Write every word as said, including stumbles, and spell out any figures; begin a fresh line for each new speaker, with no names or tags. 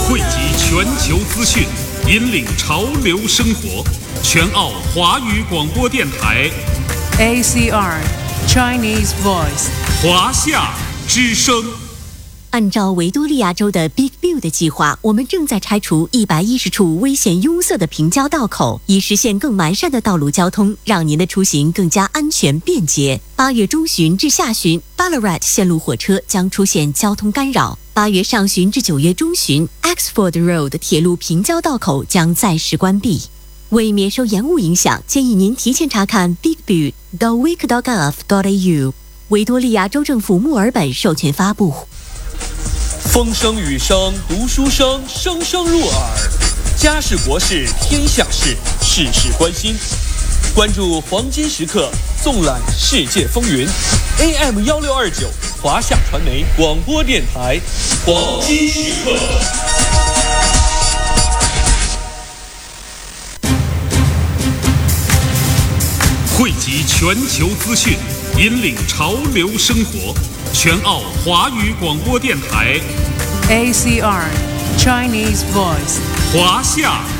汇集全球资讯，引领潮流生活。全澳华语广播电台
A C R Chinese Voice
华夏之声。
按照维多利亚州的 Big Build 计划，我们正在拆除一百一十处危险拥塞的平交道口，以实现更完善的道路交通，让您的出行更加安全便捷。八月中旬至下旬 ，Ballarat 线路火车将出现交通干扰。八月上旬至九月中旬 ，Axford Road 铁路平交道口将暂时关闭。为免受延误影响，建议您提前查看 Big Build dot vic dot gov dot a u。维多利亚州政府墨尔本授权发布。
风声雨声读书声，声声入耳。家事国事天下事，事事关心。关注黄金时刻，纵览世界风云。A M 幺六二九，华夏传媒广播电台，黄金时刻。
汇集全球资讯，引领潮流生活。全澳华语广播电台
A C R Chinese Voice
华夏